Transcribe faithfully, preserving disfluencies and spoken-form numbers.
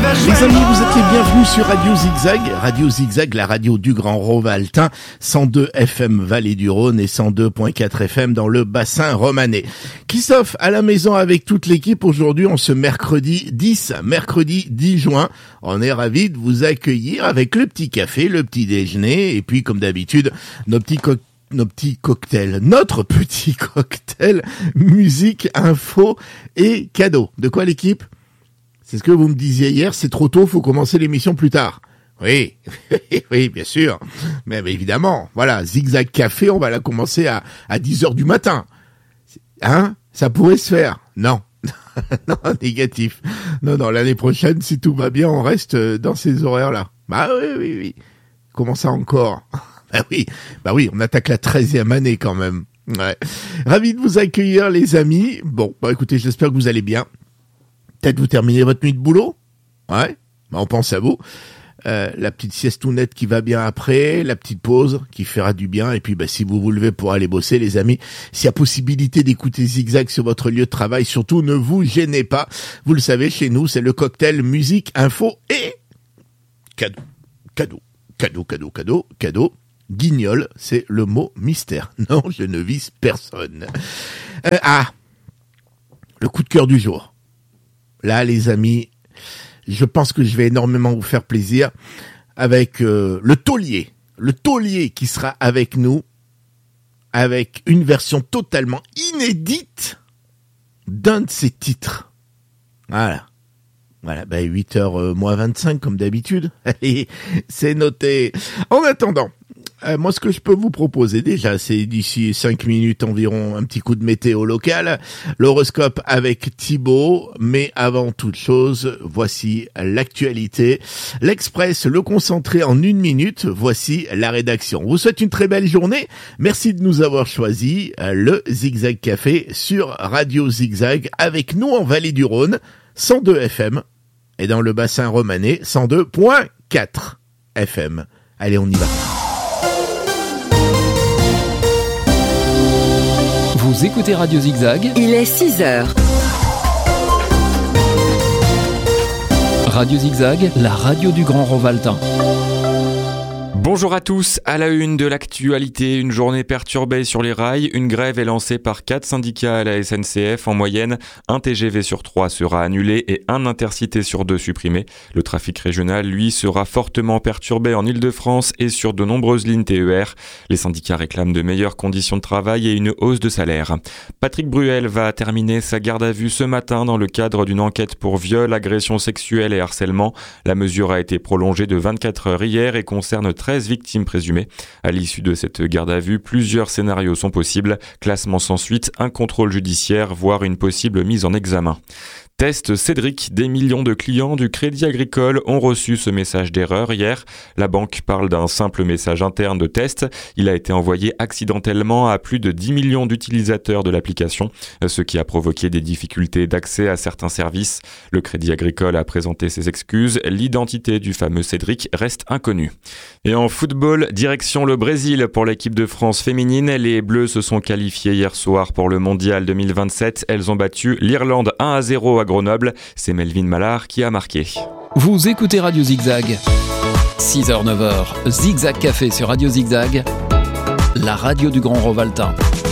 Les amis, vous êtes les bienvenus sur Radio Zigzag. Radio Zigzag, la radio du Grand Rovaltin, cent deux F M Vallée du Rhône et cent deux virgule quatre F M dans le bassin romanais. Christophe à la maison avec toute l'équipe aujourd'hui en ce mercredi dix, mercredi dix juin. On est ravis de vous accueillir avec le petit café, le petit déjeuner et puis comme d'habitude, nos petits cocktails. Nos petits cocktails, notre petit cocktail, musique, info et cadeaux. De quoi l'équipe ? C'est ce que vous me disiez hier, c'est trop tôt, faut commencer l'émission plus tard. Oui, oui, bien sûr. Mais, mais évidemment, voilà, Zigzag Café, on va la commencer à, à dix heures du matin. Hein ? Ça pourrait se faire ? Non. Non, négatif. Non, non, l'année prochaine, si tout va bien, on reste dans ces horaires-là. Bah oui, oui, oui. Comment ça encore ? Bah oui, bah oui, on attaque la treizième année quand même. Ouais. Ravi de vous accueillir les amis. Bon, bah écoutez, j'espère que vous allez bien. Peut-être vous terminez votre nuit de boulot. Ouais, bah on pense à vous. Euh, la petite siestounette qui va bien après, la petite pause qui fera du bien. Et puis bah si vous vous levez pour aller bosser les amis, s'il y a possibilité d'écouter Zigzag sur votre lieu de travail, surtout ne vous gênez pas. Vous le savez, chez nous, c'est le cocktail musique, info et cadeau. Cadeau, cadeau, cadeau, cadeau, cadeau. Guignol, c'est le mot mystère. Non, je ne vise personne. Euh, ah, le coup de cœur du jour. Là, les amis, je pense que je vais énormément vous faire plaisir avec euh, le taulier. Le taulier qui sera avec nous avec une version totalement inédite d'un de ses titres. Voilà. Voilà, bah huit heures moins vingt-cinq comme d'habitude. Allez, c'est noté. En attendant, Euh, moi, ce que je peux vous proposer déjà, c'est d'ici cinq minutes environ un petit coup de météo local, l'horoscope avec Thibaut, mais avant toute chose, voici l'actualité. L'Express, le concentré en une minute, voici la rédaction. On vous souhaite une très belle journée. Merci de nous avoir choisi le Zigzag Café sur Radio Zigzag avec nous en Vallée du Rhône, cent deux F M, et dans le bassin romanais, cent deux virgule quatre F M. Allez, on y va. Vous écoutez Radio Zigzag. Il est six heures. Radio Zigzag, la radio du Grand Rovaltin. Bonjour à tous, à la une de l'actualité, une journée perturbée sur les rails, une grève est lancée par quatre syndicats à la S N C F. En moyenne, un T G V sur trois sera annulé et un Intercité sur deux supprimé. Le trafic régional, lui, sera fortement perturbé en Île-de-France et sur de nombreuses lignes T E R. Les syndicats réclament de meilleures conditions de travail et une hausse de salaire. Patrick Bruel va terminer sa garde à vue ce matin dans le cadre d'une enquête pour viol, agression sexuelle et harcèlement. La mesure a été prolongée de vingt-quatre heures hier et concerne treize victimes présumées. À l'issue de cette garde à vue, plusieurs scénarios sont possibles. Classement sans suite, un contrôle judiciaire, voire une possible mise en examen. Test Cédric, des millions de clients du Crédit Agricole ont reçu ce message d'erreur hier. La banque parle d'un simple message interne de test. Il a été envoyé accidentellement à plus de dix millions d'utilisateurs de l'application, ce qui a provoqué des difficultés d'accès à certains services. Le Crédit Agricole a présenté ses excuses. L'identité du fameux Cédric reste inconnue. Et en football, direction le Brésil pour l'équipe de France féminine. Les Bleus se sont qualifiées hier soir pour le Mondial deux mille vingt-sept. Elles ont battu l'Irlande un à zéro à Grenoble. C'est Melvin Mallard qui a marqué. Vous écoutez Radio Zigzag. six heures neuf heures, Zigzag Café sur Radio Zigzag, la radio du Grand Rovaltin.